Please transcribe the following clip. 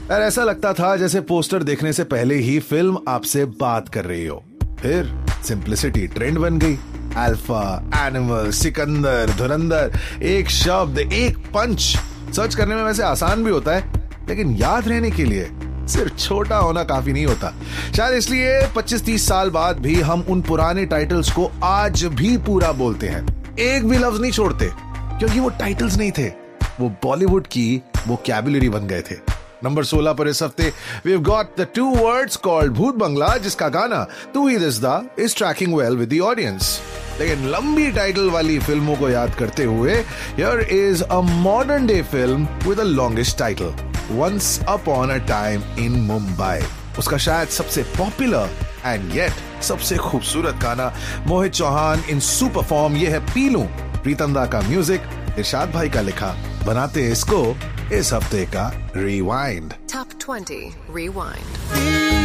यार ऐसा लगता था जैसे पोस्टर देखने से पहले ही फिल्म आपसे बात कर रही हो। फिर सिंप्लिसिटी ट्रेंड बन गई। अल्फा, एनिमल, सिकंदर, धुरंधर, एक शब्द, एक पंच। सर्च करने में वैसे आसान भी होता है, लेकिन याद रहने के लिए सिर्फ छोटा होना काफी नहीं होता। शायद इसलिए 25-30 साल बाद भी हम उन पुराने टाइटल्स को आज भी पूरा बोलते हैं, एक भी लफ्ज नहीं छोड़ते, क्योंकि वो टाइटल्स नहीं थे, वो बॉलीवुड की वोकैबुलरी बन गए थे। नंबर 16 पर इस हफ्ते we've got the two words called भूत बंगला, जिसका गाना तू ही दिसदा is tracking well with the audience। लेकिन लंबी टाइटल वाली फिल्मों को याद करते हुए here is a modern day film with the longest title, Once Upon a Time in Mumbai। उसका शायद सबसे पॉपुलर एंड येट सबसे खूबसूरत गाना मोहित चौहान इन सुपर फॉर्म, ये है पीलू। प्रीतम दा का म्यूजिक, इरशाद भाई का लिखा। बनाते इसको इस हफ्ते का रिवाइंड। Top 20 Rewind।